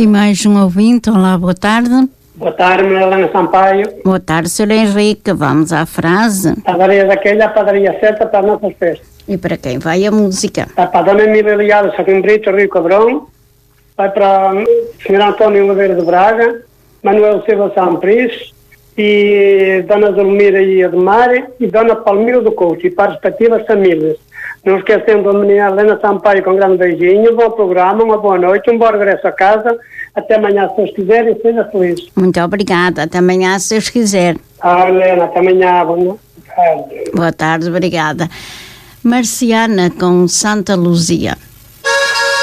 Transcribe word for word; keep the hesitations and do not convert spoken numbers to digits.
E mais um ouvinte, olá, boa tarde. Boa tarde, Helena Sampaio. Boa tarde, senhor Henrique, vamos à frase. Padaria daquela, a padaria certa para as nossas festas. E para quem vai a música? Vai para a Dona Emília Liado, Saquim Brito, Rio Cabrão. Vai para o senhor António Oliveira de Braga, Manuel Silva Sampris, e Dona Zulmira e Ademar, e Dona Palmira do Couto, e para as respectivas famílias. Não esquecendo a menina Helena Sampaio com um grande beijinho, um bom programa, uma boa noite, um bom regresso a casa. Até amanhã, se Deus quiser, e seja feliz. Muito obrigada. Até amanhã, se Deus quiser. Ah, Helena, até amanhã. Boa tarde. Boa tarde, obrigada. Marciana com Santa Luzia.